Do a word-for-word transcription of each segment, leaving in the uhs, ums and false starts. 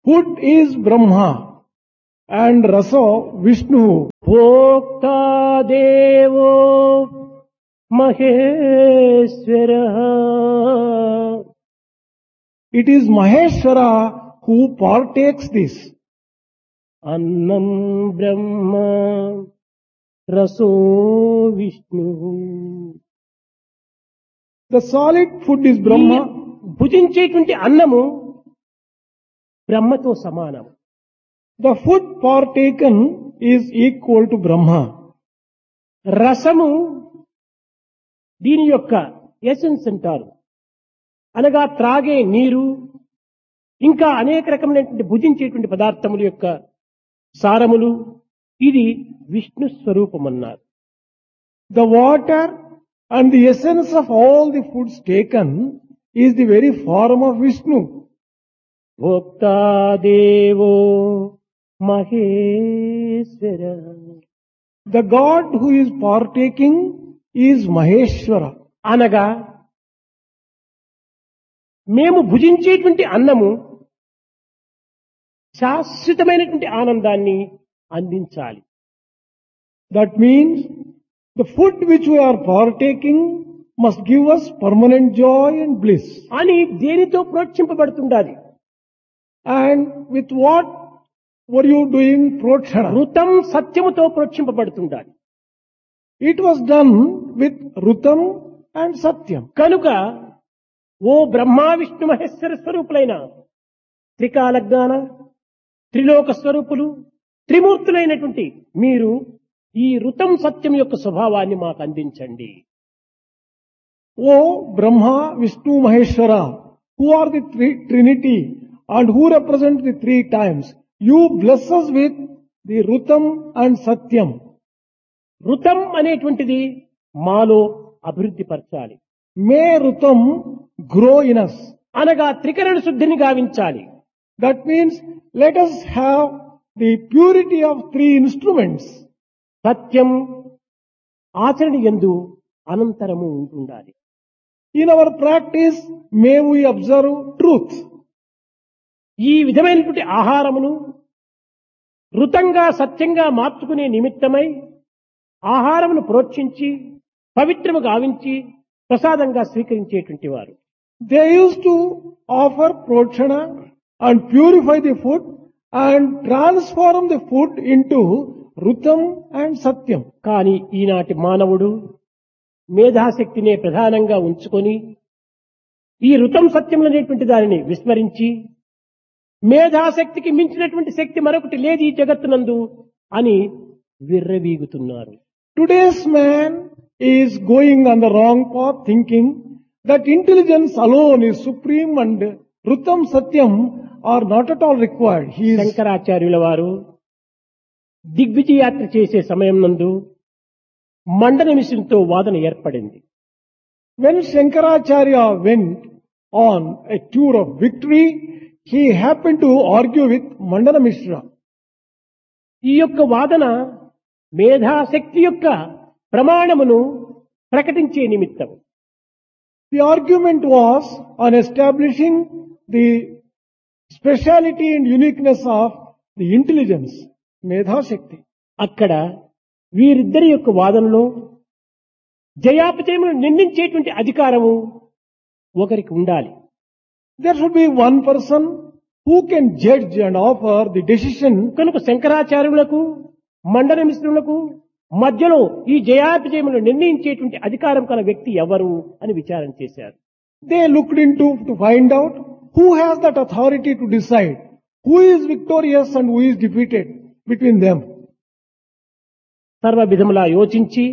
Food is Brahma and Rasa Vishnu. భోక్తా దేవో మహేశ్వరః. It is Maheshwara who partakes this. అన్నం బ్రహ్మ రసో Vishnu. The solid food is Brahma. భుజించేటువంటి అన్నము బ్రహ్మతో సమానం. The food partaken is equal to Brahma. రసము దీని యొక్క essence అంటారు. అనగా త్రాగే నీరు, ఇంకా అనేక రకమైనటువంటి భుజించేటువంటి పదార్థముల యొక్క సారములు, ఇది విష్ణు స్వరూపం అన్నారు. The water and the essence of all the foods taken is the very form of Vishnu. భోక్తా దేవో Maheshwara. The God who is partaking is Maheshwara. అనగా మేము భుజించేటువంటి అన్నము శాశ్వతమైనటువంటి ఆనందాన్ని అందించాలి. That means the food which we are partaking must give us permanent joy and bliss. అని దేనితో ప్రోక్షింపబడుతుండాలి? And with what were you doing protshana? ఋతం సత్యముతో ప్రోక్షింపబడుతుండాలి. It was done with Rutam and Satyam. కనుక ఓ బ్రహ్మా విష్ణు మహేశ్వర స్వరూపులైన త్రికాలజ్ఞాన త్రిలోక స్వరూపులు త్రిమూర్తులైనటువంటి మీరు ఈ ఋతం సత్యం యొక్క స్వభావాన్ని మాకు అందించండి. O Brahma, Vishnu, Maheshwara, who are the three Trinity and who represent the three times, you bless us with the Rutam and Satyam. ఋతం అనేటువంటిది మాలో అభివృద్ధి పరచాలి. May Rutam grow in us. అనగా త్రికరణ శుద్ధిని గావించాలి. That means let us have the purity of three instruments. సత్యం ఆచరణ యందు అనంతరము ఉంటుండాలి. In our practice, may we observe truth. ఈ విధమైనటువంటి ఆహారమును ఋతంగా సత్యంగా మార్చుకునే నిమిత్తమై ఆహారమును ప్రోక్షించి పవిత్రము గావించి ప్రసాదంగా స్వీకరించేటువంటి వారు. They used to offer protshana and purify the food and transform the food into Rutam and Satyam. కానీ ఈనాటి మానవుడు మేధాశక్తినే ప్రధానంగా ఉంచుకొని ఈ ఋతం సత్యములు అనేటువంటి దానిని విస్మరించి మేధాశక్తికి మించినటువంటి శక్తి మరొకటి లేదు ఈ జగత్తునందు అని విర్రవీగుతున్నారు. Today's man is going on the wrong path, thinking that intelligence alone is supreme and Rutam Satyam are not at all required. He is శంకరాచార్యుల వారు దిగ్విజయ యాత్ర చేసే సమయం నందు మండన మిషన్తో వాదన ఏర్పడింది. When Shankaracharya went on a tour of victory, he happened to argue with Mandana Mishra. ఈ యొక్క వాదన మేధాశక్తి యొక్క ప్రమాణమును ప్రకటించే నిమిత్తం. The argument was on establishing the speciality and uniqueness of the intelligence, Medha Shakti. అక్కడ వీరిద్దరి యొక్క వాదనలో జయాపజయములను నిర్ణయించేటువంటి అధికారము ఒకరికి ఉండాలి. There should be one person who can judge and offer the decision. కనుక శంకరాచార్యులకు మండన మిశ్రులకు మధ్యలో ఈ జయాపజయములను నిర్ణయించేటువంటి అధికారం కల వ్యక్తి ఎవరు అని విచారణ చేశారు. They looked into to find out who has that authority to decide who is victorious and who is defeated between them. సర్వ విధములా యోచించి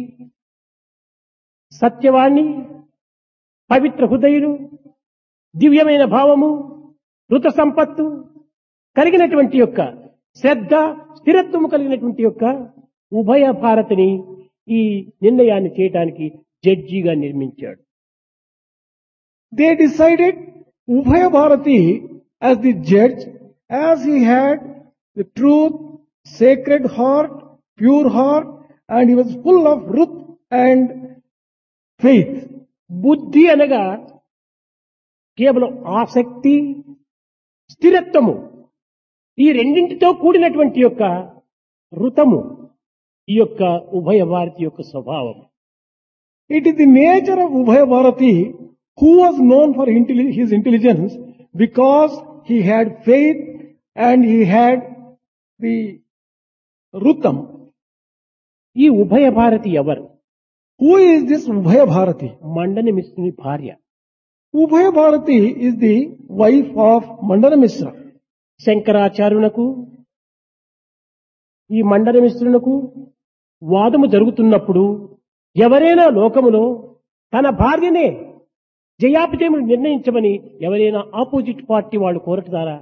సత్యవాణి పవిత్ర హృదయులు దివ్యమైన భావము ఋత సంపత్తు కలిగినటువంటి యొక్క శ్రద్ధ స్థిరత్వము కలిగినటువంటి యొక్క ఉభయ భారతిని ఈ నిర్ణయాన్ని చేయడానికి జడ్జిగా నిర్మించాడు. They decided Ubhaya Bharati as the judge, as he had the truth, sacred heart, pure heart, and he was full of ruth and faith. బుద్ధి అనగా కేవలం ఆసక్తి స్థిరత్వము ఈ రెండింటితో కూడినటువంటి యొక్క ఋతము ఈ యొక్క ఉభయ భారతి యొక్క స్వభావం. It is the nature of Ubhaya Bharati, who was known for intelli- his intelligence because he had faith and he had the Rutam. ఈ ఉభయ భారతి ఎవరు? Who is this Ubhaya Bharati? మండని మిశ్రుని భార్య. Ubhaya Bharati is the wife of Mandana Mishra. శంకరాచార్యునకు ఈ మండన మిశ్రునకు వాదము జరుగుతున్నప్పుడు ఎవరైనా లోకములో తన భార్యనే జయాపజయములు నిర్ణయించమని ఎవరైనా ఆపోజిట్ పార్టీ వాళ్ళు కోరటారా?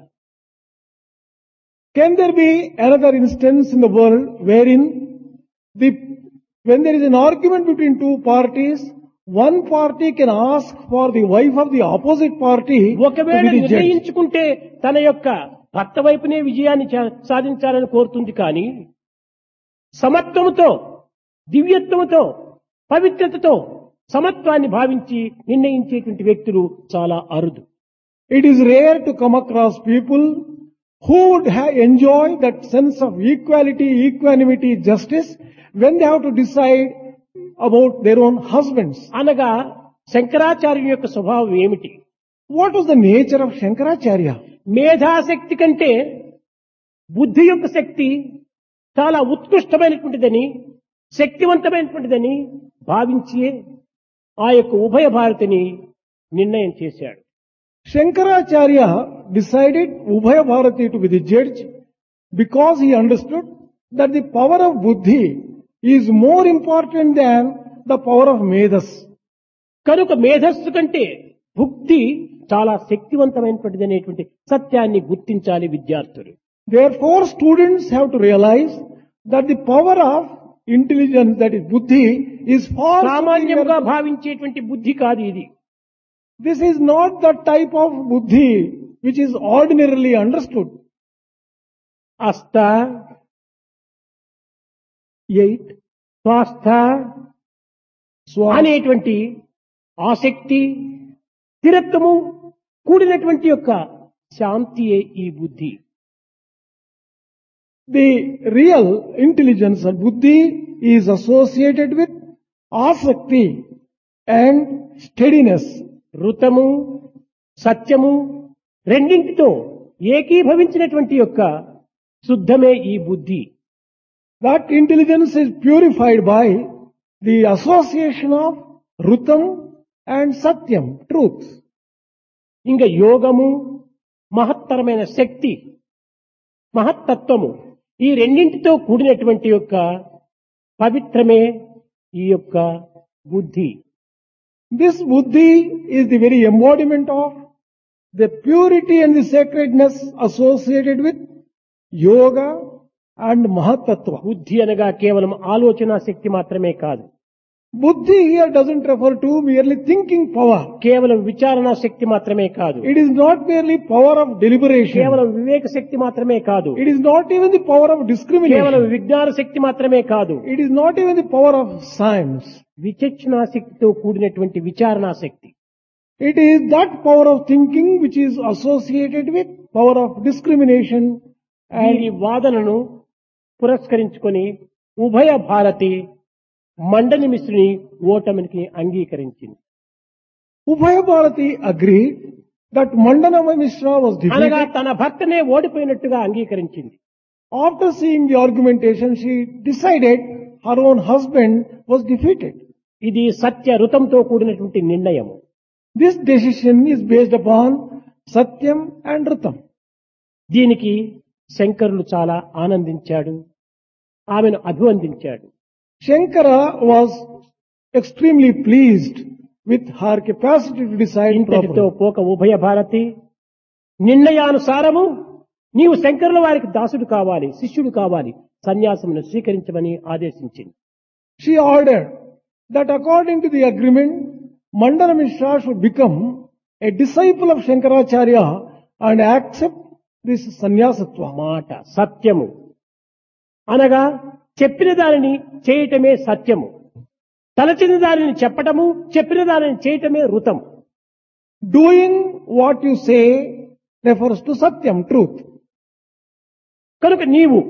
Can there be another instance in the world wherein the when there is an argument between two parties, one party can ask for the wife of the opposite party to ఒకవేళ be the judge? నిర్ణయించుకుంటే తన యొక్క భర్త వైపునే విజయాన్ని చా- సాధించాలని కోరుతుంది కానీ సమత్వముతో దివ్యత్వముతో పవిత్రతతో సమత్వాన్ని భావించి నిర్ణయించేటువంటి వ్యక్తులు చాలా అరుదు. It is rare to come across people who would ha- enjoy that sense of equality, equanimity, justice when they have to decide about their own husbands. అనగా శంకరాచార్యుని యొక్క స్వభావం ఏమిటి? What was the nature of Shankaracharya? మేధాశక్తి కంటే బుద్ధి యొక్క శక్తి చాలా ఉత్కృష్టమైనటువంటిదని శక్తివంతమైనటువంటిదని భావించి ఆ యొక్క ఉభయ భారతిని నిర్ణయం చేశాడు. Shankaracharya decided Ubhaya Bharati to be the judge because he understood that the power of buddhi is more important than the power of medhas. కనుక మేధస్సు కంటే బుద్ధి చాలా శక్తివంతమైనటువంటిది అనేటువంటి సత్యాన్ని గుర్తించాలి విద్యార్థులు. Therefore, students have to realize that the power of intelligence, that is buddhi, is far సామాన్యంగా superior. భావించేటువంటి బుద్ధి కాదు ఇది. This is not the type of buddhi which is ordinarily understood. అస్థ Eight. Swasthya Swa- అనేటువంటి ఆసక్తి స్థిరత్వము కూడినటువంటి యొక్క శాంతియే ఈ బుద్ధి. The real intelligence or buddhi is associated with asakti and steadiness. ఋతము సత్యము రెండింటితో ఏకీభవించినటువంటి యొక్క శుద్ధమే ఈ బుద్ధి. That intelligence is purified by the association of rutam and satyam, truth. ఇంకా యోగము మహత్తరమైన శక్తి మహత్తత్వము ఈ రెండింటితో కూడినటువంటి యొక్క పవిత్రమే ఈ యొక్క బుద్ధి. This buddhi is the very embodiment of the purity and the sacredness associated with yoga and mahatattva. బుద్ధి అనగా కేవలం ఆలోచన శక్తి మాత్రమే కాదు, Buddhi here doesn't refer to merely thinking power. కేవలం విచారణ శక్తి మాత్రమే కాదు, It is not merely power of deliberation. కేవలం వివేక శక్తి మాత్రమే కాదు, It is not even the power of కేవలం discrimination. విజ్ఞాన శక్తి మాత్రమే కాదు, It is not even the power of science. విచక్షణా శక్తితో కూడినటువంటి విచారణా శక్తి. It is that power of thinking which is associated with power of discrimination. వీరి And వాదనను పురస్కరించుకొని ఉభయ భారతి మండని మిశ్రుని ఓటమికి అంగీకరించింది. Ubhaya Bharati agreed that Mandana Mishra was అనగా defeated. తన భర్తనే ఓడిపోయినట్టుగా అంగీకరించింది. After seeing the argumentation, she decided her own husband was defeated. ఇది సత్య ఋతంతో కూడినటువంటి నిర్ణయం. This decision is based upon Satyam and Ritam. దీనికి శంకరులు చాలా ఆనందించాడు, ఆమెను అభివందించాడు. Shankara was extremely pleased with her capacity to decide ఇంతటితో properly. పోక ఉభయ భారతి నిర్ణయానుసారము నీవు శంకరుల వారికి దాసుడు కావాలి, శిష్యుడు కావాలి, సన్యాసమును స్వీకరించమని ఆదేశించింది. She ordered that according to the agreement, Mandana Mishra should become a disciple of Shankaracharya and accept this sannyasatva. మాట సత్యము అనగా చెప్పిన దానిని చేయటమే సత్యము, తలచిన దానిని చెప్పటము చెప్పిన దానిని చేయటమే ఋతం. Doing what you say refers to Satyam, truth. కనుక నీవు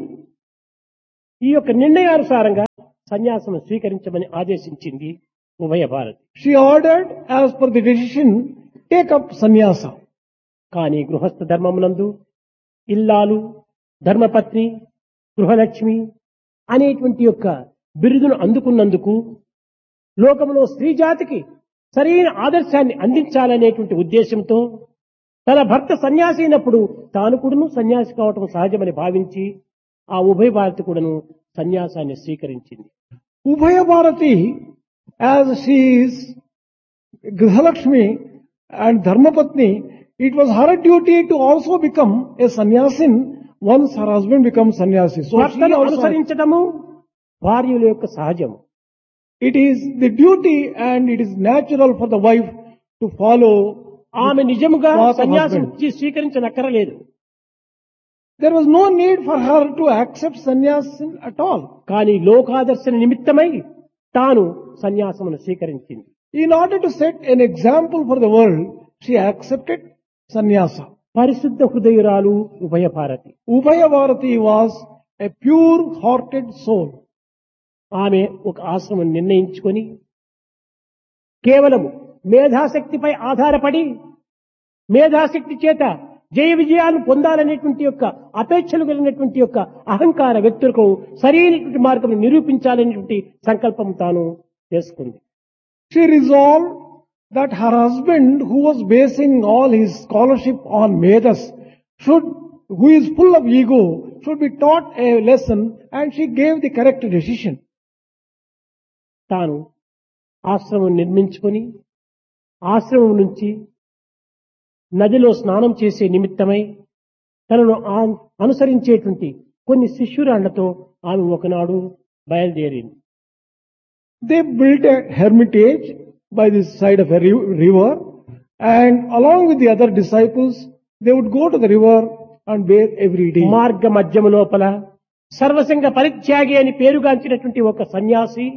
ఈ యొక్క నిర్ణయానుసారంగా సన్యాసం స్వీకరించమని ఆదేశించింది ఉభయ Bharati. She ordered, as per the decision, take up sannyasa. కానీ గృహస్థ ధర్మమునందు ఇల్లాలు, ధర్మపత్ని, గృహలక్ష్మి అనేటువంటి యొక్క బిరుదును అందుకున్నందుకు లోకంలో స్త్రీ జాతికి సరైన ఆదర్శాన్ని అందించాలనేటువంటి ఉద్దేశంతో తన భర్త సన్యాసి అయినప్పుడు తాను కూడాను సన్యాసి కావటం సహజమని భావించి ఆ ఉభయ భారతి కూడాను సన్యాసాన్ని స్వీకరించింది. Ubhaya Bharati, as she is Grihalakshmi and Dharmapatni, it was her duty to also become a sannyasin once her husband becomes sannyasi. So she భర్తను also, అనుసరించడము భార్యల యొక్క సహజము. it is the duty and it is natural for the wife to follow. ఆమె నిజముగా path of సన్యాసం husband. స్వీకరించనక్కరలేదు. There was no need for her to accept sannyasin at all. కానీ లోకాదర్శన నిమిత్తమై తాను సన్యాసమును స్వీకరించింది. In order to set an example for the world, she accepted sannyasa. పరిశుద్ధ హృదయురాలు ఉభయ Bharati. Ubhaya Bharati was a pure-hearted soul. ఆమె ఒక ఆశ్రమం నిర్ణయించుకొని కేవలము మేధాశక్తిపై ఆధారపడి మేధాశక్తి చేత జయ విజయాలు పొందాలనేటువంటి యొక్క అపేక్షలు కలిగినటువంటి యొక్క అహంకార వ్యక్తులకు సరైనటువంటి మార్గం నిరూపించాలనేటువంటి సంకల్పం తాను చేసుకుంది. She resolved that her husband, who was basing all his scholarship on Vedas, should, who is full of ego, should be taught a lesson, and she gave the correct decision. తాను ఆశ్రమం నిర్మించుకొని ఆశ్రమం నుంచి నదిలో స్నానం చేసే నిమిత్తమై తనను ఆ- అనుసరించేటువంటి కొన్ని శిష్యురాళ్లతో ఆమె ఒకనాడు బయలుదేరింది. They built a hermitage by the side of a ri- river, and along with the other disciples, they would go to the river and bathe every day. మార్గ మధ్యము లోపల సర్వసంగ పరిత్యాగి అని పేరుగాంచినటువంటి ఒక సన్యాసి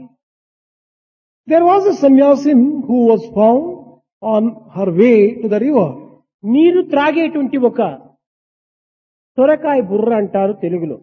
There was a sannyasin who was found on her way to the river. నీరు త్రాగేటువంటి ఒక సొరకాయ బుర్ర అంటారు తెలుగులో.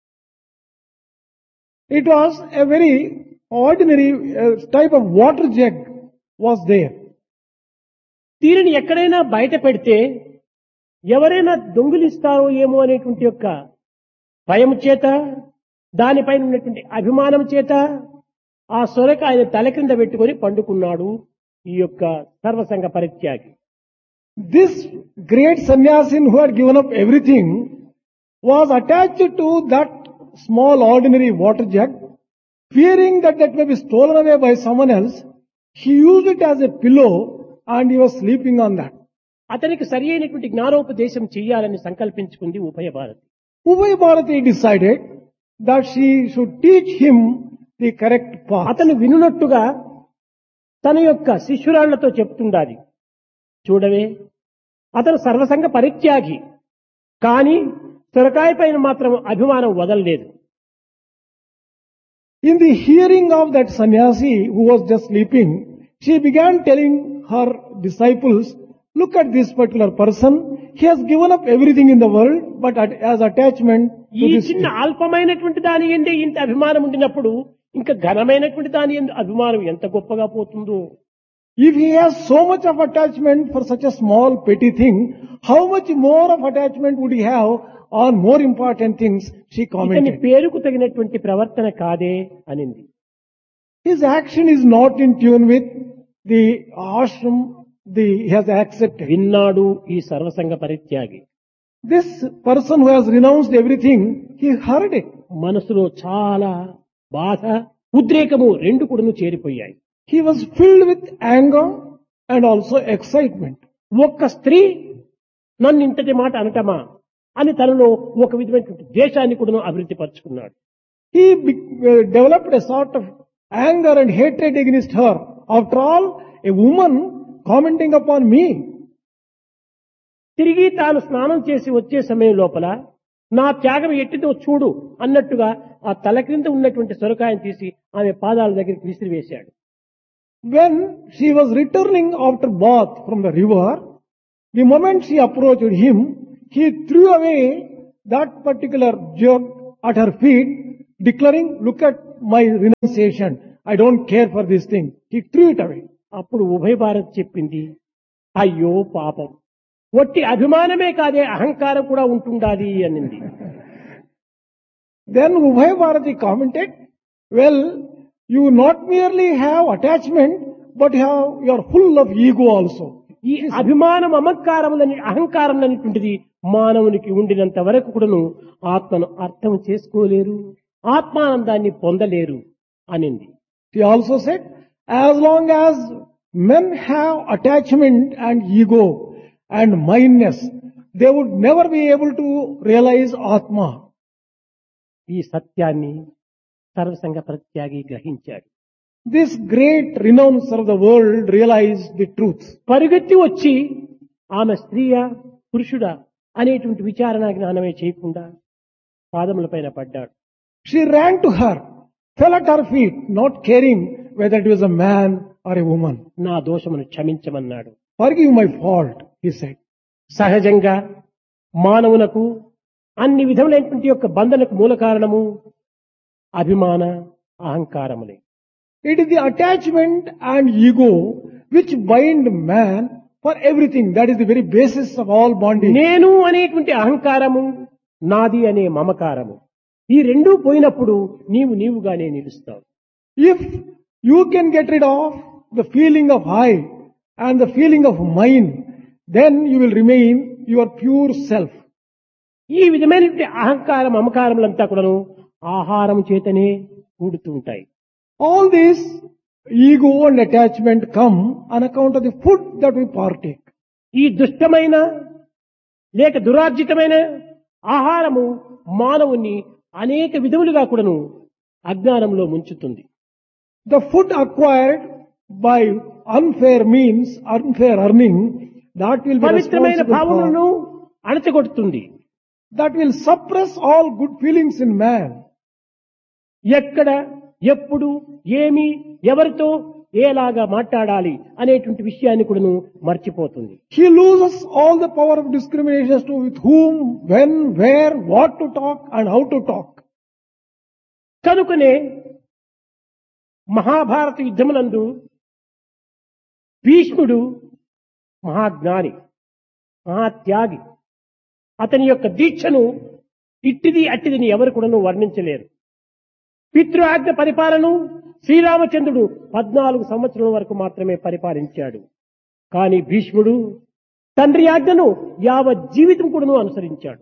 It was a very ordinary uh, type of water jug was there. దీనిని ఎక్కడైనా బయట పెడితే ఎవరైనా దొంగిలిస్తారో ఏమో అనేటువంటి యొక్క భయం చేత దానిపైన ఉన్నటువంటి అభిమానం చేత ఆ సొరకాయని తల క్రింద పెట్టుకొని పండుకున్నాడు ఈ యొక్క సర్వసంగ పరిత్యాగి. This great sannyasin who had given up everything was attached to that small ordinary water jug, fearing that that may be stolen away by someone else. He used it as a pillow and he was sleeping on that. అతనికి సరి అయినటువంటి జ్ఞానోపదేశం చెయ్యాలని సంకల్పించుకుంది ఉభయ Bharati. Ubhaya Bharati decided that she should teach him the correct path. అతను వినున్నట్టుగా తన యొక్క శిష్యురాళ్లతో చెప్తుండాలి. చూడవే, అతను సర్వసంగ పరిత్యాగి, కానీ సొరకాయ పైన మాత్రం అభిమానం వదలలేదు. In the hearing of that sannyasi who was just sleeping, she began telling her disciples, look at this particular person. He has given up everything in the world, but at, as attachment to ఈ this. చిన్న అల్పమైనటువంటి దాని ఎందే ఇంత అభిమానం ఉండినప్పుడు ఇంకా ఘనమైనటువంటి దాని ఎందు అభిమానం ఎంత గొప్పగా పోతుందో. If he has so much of attachment for such a small petty thing, how much more of attachment would he have on more important things? She ఇతని commented. పేరుకు తగినటువంటి ప్రవర్తన కాదే అనింది. His action is not in tune with the ashram the, he has accepted. విన్నాడు ఈ సర్వసంగ పరిత్యాగి. This person who has renounced everything, he heard it. మనసులో చాలా బాధ, ఉద్రేకము రెండు కూడాను చేరిపోయాయి. He was filled with anger and also excitement. ఒక్క స్త్రీ నన్ను ఇంతటి మాట అనటమా అని తనలో ఒక విధమైనటువంటి ద్వేషాన్ని కూడా అభివృద్ధి పరుచుకున్నాడు. He be, uh, developed a sort of anger and hatred against her. After all, a woman commenting upon me. తిరిగి తాను స్నానం చేసి వచ్చే సమయం లోపల నా త్యాగం ఎట్టిదో చూడు అన్నట్టుగా ఆ తల క్రింద ఉన్నటువంటి సొరకాయను తీసి ఆమె పాదాల దగ్గరికి విసిరివేశాడు. When she was returning after bath from the river, the moment she approached him, he threw away that particular jug at her feet, declaring, look at my renunciation. I don't care for this thing. He threw it away. అప్పుడు ఉభయ భారత్ చెప్పింది, అయ్యో పాపం, ఒట్టి అభిమానమే కాదే అహంకారం కూడా ఉంటుండాలి అనింది. Then Ubhaya Bharati commented, well, you not merely have attachment, but you have, you are full of ego also. ఈ అభిమానం అమకారములని అహంకారం అనేటువంటిది మానవునికి ఉండినంత వరకు కూడాను ఆత్మను అర్థం చేసుకోలేరు, ఆత్మానందాన్ని పొందలేరు అనింది. He also said, as long as men have attachment and ego and mindness, they would never be able to realize Atma. ఈ సత్యాన్ని సర్వసంగ ప్రత్యాగి గ్రహించాడు. This great renouncer of the world realized the truth. పరిగెత్తి వచ్చి ఆమె స్త్రీయా పురుషుడా అనేటువంటి విచారణ జ్ఞానమే చేయకుండా పాదముల పైన పడ్డాడు. She ran to her, fell at her feet, not caring whether it was a man or a woman. నా దోషమును క్షమించమన్నాడు. Forgive my fault, he said. సహజంగా మానవునకు అన్ని విధములైనటువంటి యొక్క బంధనకు మూల కారణము అభిమాన అహంకారములే. It is the attachment and ego which bind man for everything. That is the very basis of all bonding. నేను అనేటువంటి అహంకారము, నాది అనే మమకారము, ఈ రెండూ పోయినప్పుడు నీవు నీవుగానే నిలుస్తావు. If you can get rid of the feeling of I and the feeling of mine, then you will remain your pure self. ఈ విధమైనటువంటి అహంకారం మమకారములంతా కూడాను ఆహారం చేతనే కూడుతూ ఉంటాయి. All this ego and attachment come on account of the food that we partake. ఈ దుష్టమైన లేక దురార్జితమైన ఆహారము మానవుని అనేక విధములుగా కూడాను అజ్ఞానంలో ముంచుతుంది. The food acquired by unfair means, unfair earning, that will be పవిత్రమైన responsible భావనలను for, అణచగొడుతుంది. that will suppress all good feelings in man. ఎక్కడ ఎప్పుడు ఏమి ఎవరితో ఏలాగా మాట్లాడాలి అనేటువంటి విషయాన్ని కూడాను మర్చిపోతుంది. He loses all the power of discrimination as to with whom, when, where, what to talk and how to talk. కనుకనే మహాభారత యుద్ధమునందు భీష్ముడు మహాజ్ఞాని, మహాత్యాగి. అతని యొక్క దీక్షను ఇట్టిది అట్టిదిని ఎవరు కూడాను వర్ణించలేరు. పితృ ఆజ్ఞ పరిపాలన శ్రీరామచంద్రుడు పద్నాలుగు సంవత్సరాల వరకు మాత్రమే పరిపాలించాడు. కానీ భీష్ముడు తండ్రి ఆజ్ఞను యావత్ జీవితం కూడాను అనుసరించాడు.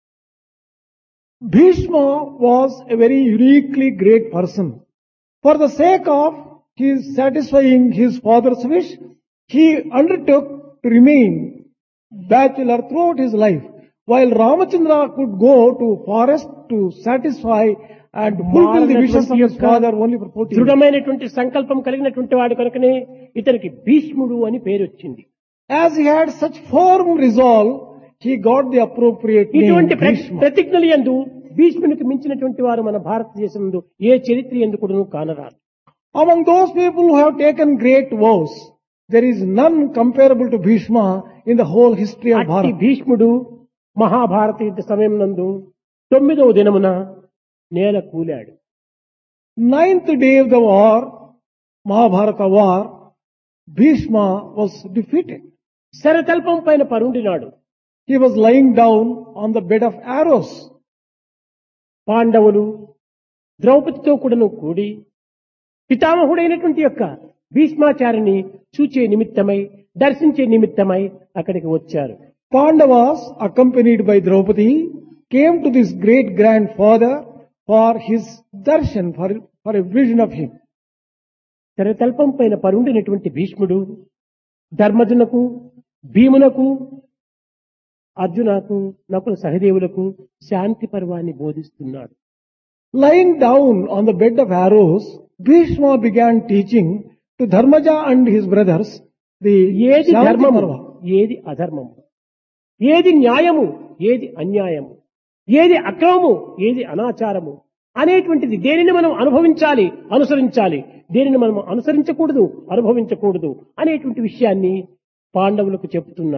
Bhishma was a very uniquely great person. For the sake of his satisfying his father's wish, he undertook to remain bachelor throughout his life, while Ramachandra could go to forest to satisfy and fulfill the wishes of his father only for forty years. దృఢమైనటువంటి సంకల్పం కలిగినటువంటి వాడు కనుకనే ఇతనికి భీష్ముడు అని పేరు వచ్చింది. As he had such firm resolve, he got the appropriate name ఇటువంటి Bhishma. ప్రతిజ్ఞలు యందు భీష్మునికి మించినటువంటి వారు మన భారతదేశంలో ఏ చరిత్ర ఎందుకు కానరాదు. Among those people who have taken great vows, there is none comparable to Bhishma in the whole history of అట్టి Bharat. భీష్ముడు మహాభారత యుద్ధ సమయం నందు తొమ్మిదవ దినమున నేల కూలాడు. Ninth day of the war, Mahabharata war, Bhishma was defeated. శరతల్పం పైన పరుండినాడు. He was lying down on the bed of arrows. పాండవులు ద్రౌపదితో కూడాను కూడి పితామహుడైనటువంటి యొక్క భీష్మాచార్యుని చూచే నిమిత్తమై, దర్శించే నిమిత్తమై అక్కడికి వచ్చారు. Pandavas, accompanied by Draupadi, came to this great grandfather for his darshan, for, for a vision of him. శరతల్పం పైన పరుండినటువంటి భీష్ముడు ధర్మజునకు, భీమునకు, అర్జునకు, నకుల సహదేవులకు శాంతి పర్వాన్ని బోధిస్తున్నాడు. Lying down on the bed of arrows, Bhishma began teaching to Dharmaja and his brothers the ఏది Shanti ధర్మము, Parva. ఏది అధర్మము, ఏది న్యాయము, ఏది అన్యాయము, ఏది అక్రమము, ఏది అనాచారము అనేటువంటిది దేనిని మనం అనుభవించాలి, అనుసరించాలి, దేనిని మనం అనుసరించకూడదు, అనుభవించకూడదు అనేటువంటి విషయాన్ని పాండవులకు చెప్తున్నాడు.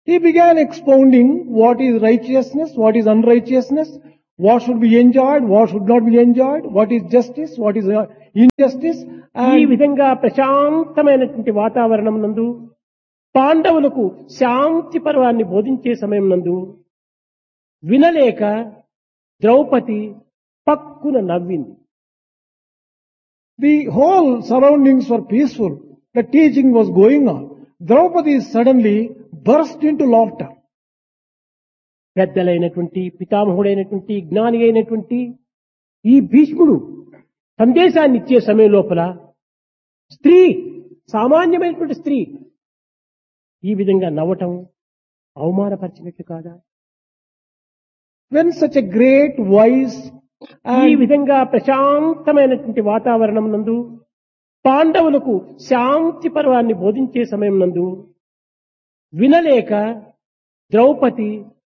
He began expounding what is righteousness, what is unrighteousness, what should be enjoyed, what should not be enjoyed, what is justice, what is uh, injustice. ఈ And విధంగా ప్రశాంతమైనటువంటి వాతావరణం నందు పాండవులకు శాంతి పర్వాన్ని బోధించే సమయం నందు వినలేక ద్రౌపది పక్కున నవ్వింది. the whole surroundings were peaceful. The teaching was going on. Draupadi suddenly burst into laughter. పెద్దలైనటువంటి పితామహుడైనటువంటి జ్ఞాని అయినటువంటి ఈ భీష్ముడు సందేశాన్ని ఇచ్చే సమయం లోపల స్త్రీ, సామాన్యమైనటువంటి స్త్రీ ఈ విధంగా నవ్వటం అవమానపరిచినట్లు కాదా? When such a great, wise ఈ and విధంగా ప్రశాంతమైనటువంటి వాతావరణం నందు పాండవులకు శాంతి పర్వాన్ని బోధించే సమయం నందు వినలేక ద్రౌపది